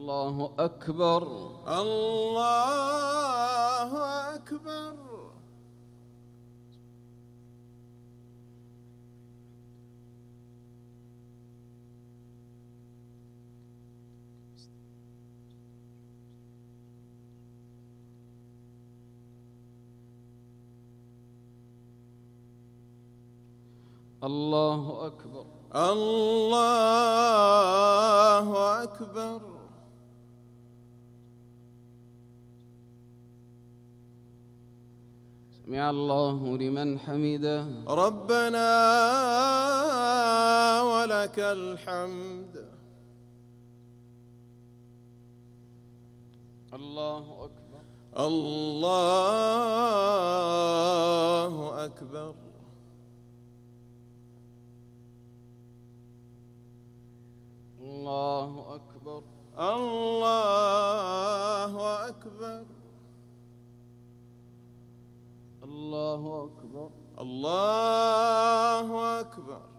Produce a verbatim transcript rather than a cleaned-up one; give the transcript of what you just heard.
الله أكبر. الله أكبر. الله أكبر. الله أكبر. سمع الله لمن حمده. ربنا ولك الحمد. الله أكبر. الله أكبر. الله أكبر. الله أكبر. الله أكبر. الله أكبر.